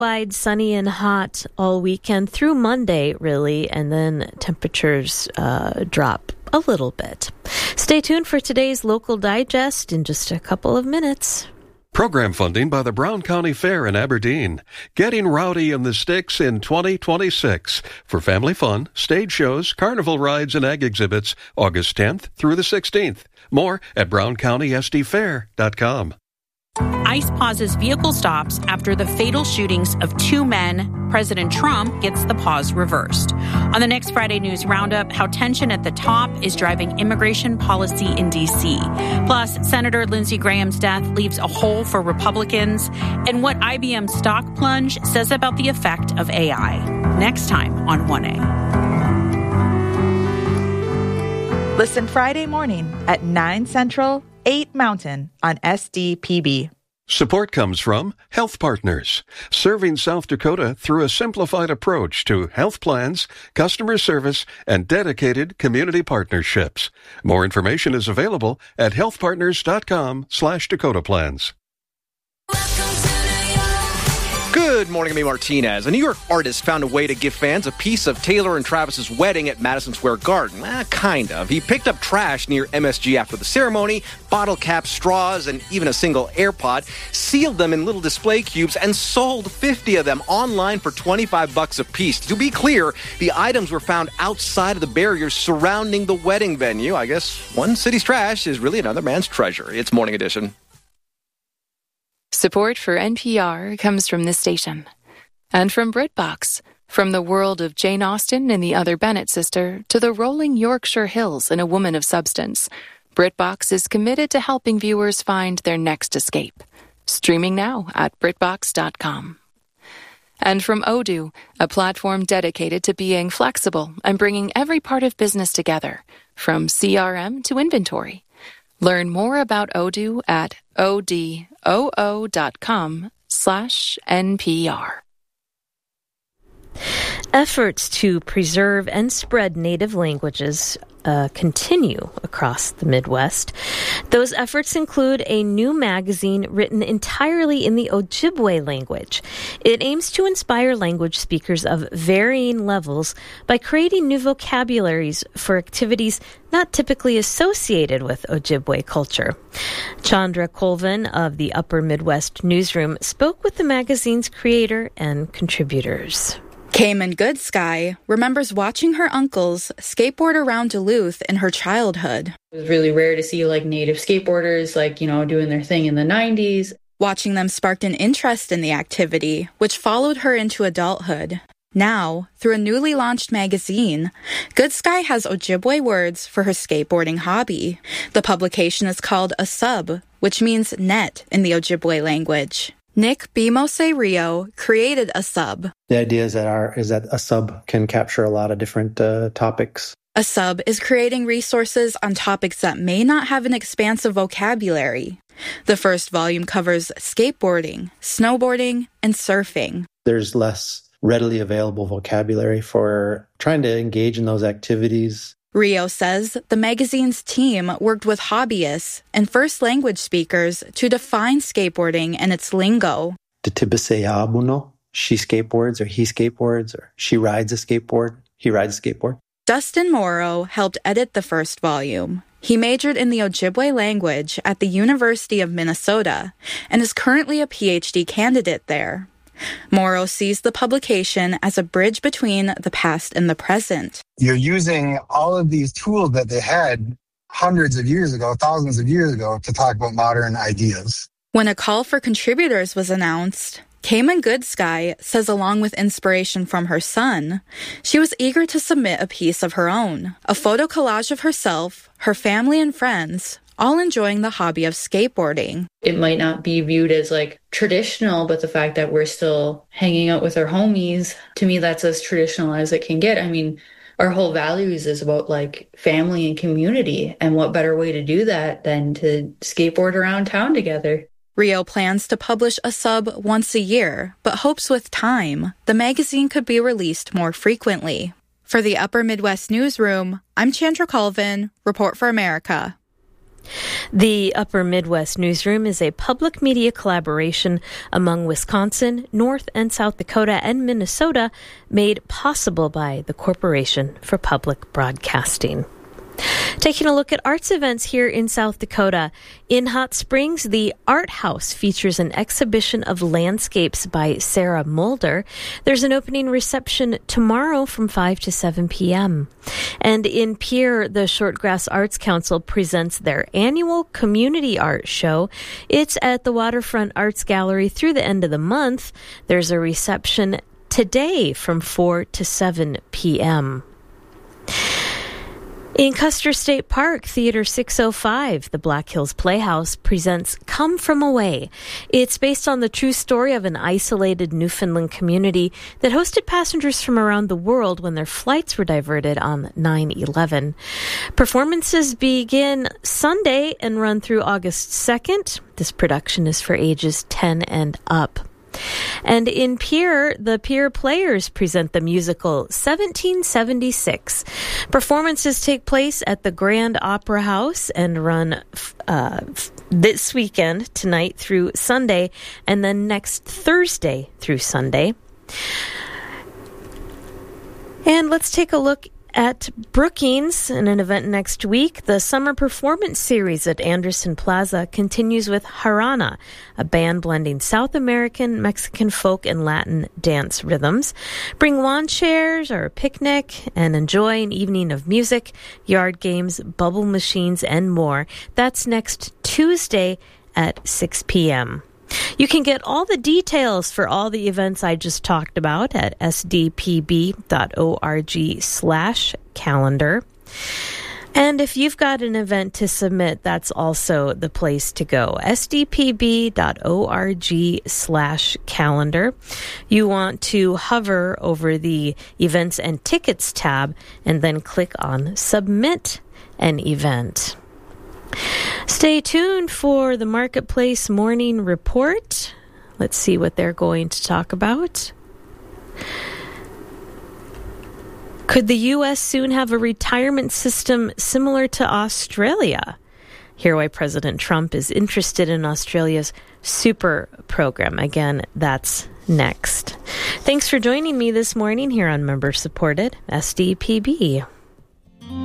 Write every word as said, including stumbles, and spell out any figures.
Wide, sunny and hot all weekend through Monday, really, and then temperatures uh, drop a little bit. Stay tuned for today's Local Digest in just a couple of minutes. Program funding by the Brown County Fair in Aberdeen. Getting rowdy in the sticks in twenty twenty-six. For family fun, stage shows, carnival rides, and ag exhibits, August tenth through the sixteenth. More at brown county s d fair dot com. ICE pauses vehicle stops after the fatal shootings of two men. President Trump gets the pause reversed. On the next Friday News Roundup, how tension at the top is driving immigration policy in D C. Plus, Senator Lindsey Graham's death leaves a hole for Republicans, and what I B M stock plunge says about the effect of A I. Next time on one A. Listen Friday morning at nine Central, eight Mountain on S D P B. Support comes from Health Partners, serving South Dakota through a simplified approach to health plans, customer service, and dedicated community partnerships. More information is available at healthpartners.com slash Dakota Plans. Good morning, I'm A. Martinez. A New York artist found a way to give fans a piece of Taylor and Travis's wedding at Madison Square Garden. Eh, kind of. He picked up trash near M S G after the ceremony, bottle caps, straws, and even a single AirPod, sealed them in little display cubes, and sold fifty of them online for twenty-five bucks a piece. To be clear, the items were found outside of the barriers surrounding the wedding venue. I guess one city's trash is really another man's treasure. It's Morning Edition. Support for N P R comes from this station. And from BritBox. From the world of Jane Austen and the Other Bennett sister to the rolling Yorkshire Hills and A Woman of Substance, BritBox is committed to helping viewers find their next escape. Streaming now at britbox dot com. And from Odoo, a platform dedicated to being flexible and bringing every part of business together, from C R M to inventory. Learn more about Odoo at odoo.com slash NPR. Efforts to preserve and spread native languages uh, continue across the Midwest. Those efforts include a new magazine written entirely in the Ojibwe language. It aims to inspire language speakers of varying levels by creating new vocabularies for activities not typically associated with Ojibwe culture. Chandra Colvin of the Upper Midwest Newsroom spoke with the magazine's creator and contributors. Cayman Goodsky remembers watching her uncles skateboard around Duluth in her childhood. It was really rare to see like native skateboarders, like, you know, doing their thing in the nineties. Watching them sparked an interest in the activity, which followed her into adulthood. Now, through a newly launched magazine, Goodsky has Ojibwe words for her skateboarding hobby. The publication is called a sub, which means net in the Ojibwe language. Nick Bimose Rio created a sub. The idea is that our is that a sub can capture a lot of different uh, topics. A sub is creating resources on topics that may not have an expansive vocabulary. The first volume covers skateboarding, snowboarding, and surfing. There's less readily available vocabulary for trying to engage in those activities. Rio says the magazine's team worked with hobbyists and first language speakers to define skateboarding and its lingo. Titibiseyabuno, she skateboards or he skateboards or she rides a skateboard, he rides a skateboard. Dustin Morrow helped edit the first volume. He majored in the Ojibwe language at the University of Minnesota and is currently a P H D candidate there. Morrow sees the publication as a bridge between the past and the present. You're using all of these tools that they had hundreds of years ago, thousands of years ago, to talk about modern ideas. When a call for contributors was announced, Cayman Goodsky says along with inspiration from her son, she was eager to submit a piece of her own, a photo collage of herself, her family and friends, all enjoying the hobby of skateboarding. It might not be viewed as like traditional, but the fact that we're still hanging out with our homies, to me, that's as traditional as it can get. I mean, our whole values is about like family and community. And what better way to do that than to skateboard around town together? Rio plans to publish a sub once a year, but hopes with time, the magazine could be released more frequently. For the Upper Midwest Newsroom, I'm Chandra Colvin, Report for America. The Upper Midwest Newsroom is a public media collaboration among Wisconsin, North and South Dakota, and Minnesota, made possible by the Corporation for Public Broadcasting. Taking a look at arts events here in South Dakota. In Hot Springs, the Art House features an exhibition of landscapes by Sarah Mulder. There's an opening reception tomorrow from five to seven p.m. And in Pierre, the Shortgrass Arts Council presents their annual community art show. It's at the Waterfront Arts Gallery through the end of the month. There's a reception today from four to seven p.m. In Custer State Park, Theater six oh five, the Black Hills Playhouse, presents Come From Away. It's based on the true story of an isolated Newfoundland community that hosted passengers from around the world when their flights were diverted on nine eleven. Performances begin Sunday and run through August second. This production is for ages ten and up. And in Pierre, the Pierre Players present the musical seventeen seventy-six. Performances take place at the Grand Opera House and run uh, this weekend, tonight through Sunday, and then next Thursday through Sunday. And let's take a look at Brookings in an event next week. The summer performance series at Anderson Plaza continues with Harana, a band blending South American, Mexican folk, and Latin dance rhythms. Bring lawn chairs or a picnic and enjoy an evening of music, yard games, bubble machines, and more. That's next Tuesday at six p.m. You can get all the details for all the events I just talked about at sdpb.org slash calendar. And if you've got an event to submit, that's also the place to go. sdpb.org slash calendar. You want to hover over the Events and Tickets tab and then click on Submit an Event. Stay tuned for the Marketplace Morning Report. Let's see what they're going to talk about. Could the U S soon have a retirement system similar to Australia? Hear why President Trump is interested in Australia's super program. Again, that's next. Thanks for joining me this morning here on member-supported S D P B.